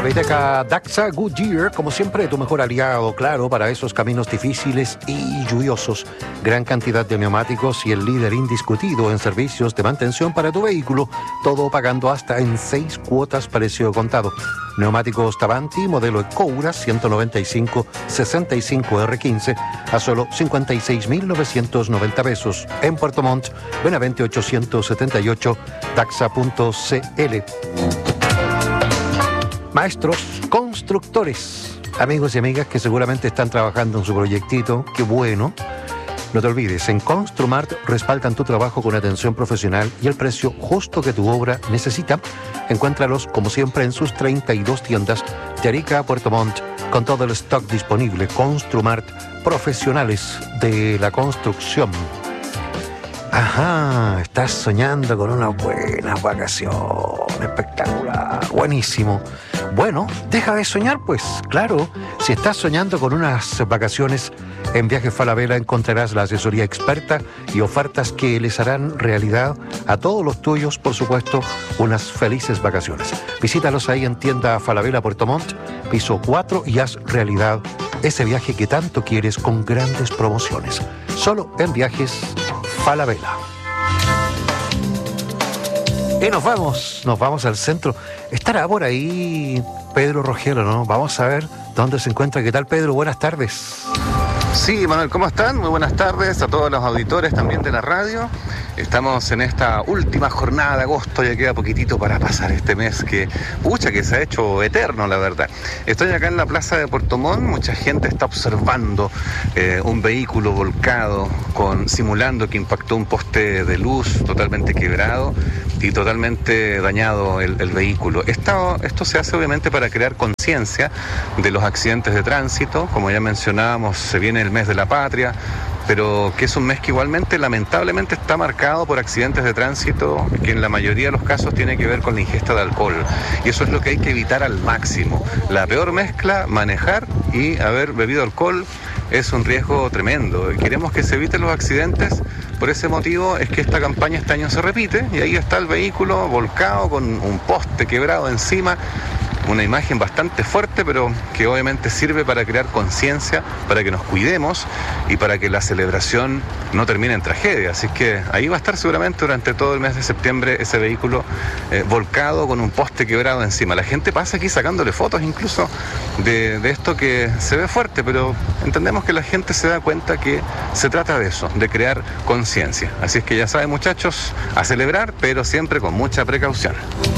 Peiteca Daxa Goodyear, como siempre, tu mejor aliado, claro, para esos caminos difíciles y lluviosos. Gran cantidad de neumáticos y el líder indiscutido en servicios de mantención para tu vehículo, todo pagando hasta en 6 cuotas precio contado. Neumáticos Tavanti, modelo Ecoura 195-65R15 a solo 56.990 pesos. En Puerto Montt, Benavente 878, Daxa.cl. Maestros constructores, amigos y amigas que seguramente están trabajando en su proyectito, qué bueno. No te olvides, en Construmart respaldan tu trabajo con atención profesional y el precio justo que tu obra necesita. Encuéntralos, como siempre, en sus 32 tiendas de Arica a Puerto Montt, con todo el stock disponible. Construmart, profesionales de la construcción. Ajá, estás soñando con una buena vacación, espectacular, buenísimo. Bueno, deja de soñar pues, claro, si estás soñando con unas vacaciones, en Viajes Falabella encontrarás la asesoría experta y ofertas que les harán realidad a todos los tuyos, por supuesto, unas felices vacaciones. Visítalos ahí en tienda Falabella Puerto Montt, piso 4 y haz realidad ese viaje que tanto quieres con grandes promociones. Solo en Viajes Falabella. Y nos vamos al centro. Estará por ahí Pedro Rogero, ¿no? Vamos a ver dónde se encuentra. ¿Qué tal, Pedro? Buenas tardes. Sí, Manuel, ¿cómo están? Muy buenas tardes a todos los auditores también de la radio. Estamos en esta última jornada de agosto, ya queda poquitito para pasar este mes que se ha hecho eterno, la verdad. Estoy acá en la plaza de Puerto Montt, mucha gente está observando un vehículo volcado, simulando que impactó un poste de luz totalmente quebrado y totalmente dañado el vehículo. Esto se hace obviamente para crear conciencia de los accidentes de tránsito. Como ya mencionábamos, se viene el mes de la patria, pero que es un mes que igualmente lamentablemente está marcado por accidentes de tránsito que en la mayoría de los casos tiene que ver con la ingesta de alcohol, y eso es lo que hay que evitar al máximo. La peor mezcla, manejar y haber bebido alcohol, es un riesgo tremendo. Queremos que se eviten los accidentes, por ese motivo es que esta campaña este año se repite, y ahí está el vehículo volcado con un poste quebrado encima. Una imagen bastante fuerte, pero que obviamente sirve para crear conciencia, para que nos cuidemos y para que la celebración no termine en tragedia. Así que ahí va a estar seguramente durante todo el mes de septiembre ese vehículo volcado con un poste quebrado encima. La gente pasa aquí sacándole fotos incluso de esto que se ve fuerte, pero entendemos que la gente se da cuenta que se trata de eso, de crear conciencia. Así es que ya saben, muchachos, a celebrar, pero siempre con mucha precaución.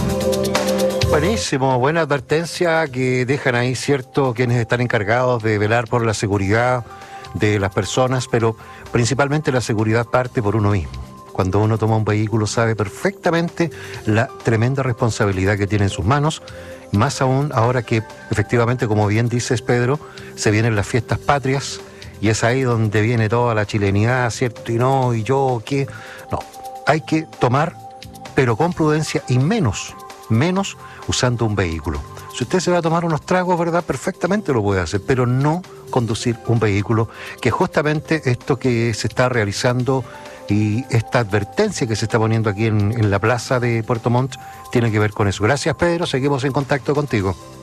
Buenísimo, buena advertencia que dejan ahí, cierto, quienes están encargados de velar por la seguridad de las personas, pero principalmente la seguridad parte por uno mismo. Cuando uno toma un vehículo sabe perfectamente la tremenda responsabilidad que tiene en sus manos, más aún ahora que efectivamente, como bien dices, Pedro, se vienen las fiestas patrias y es ahí donde viene toda la chilenidad, ¿cierto? Y no, y yo, ¿qué? No, hay que tomar, pero con prudencia y menos usando un vehículo. Si usted se va a tomar unos tragos, ¿verdad? Perfectamente lo puede hacer, pero no conducir un vehículo, que justamente esto que se está realizando y esta advertencia que se está poniendo aquí en la plaza de Puerto Montt tiene que ver con eso. Gracias, Pedro, seguimos en contacto contigo.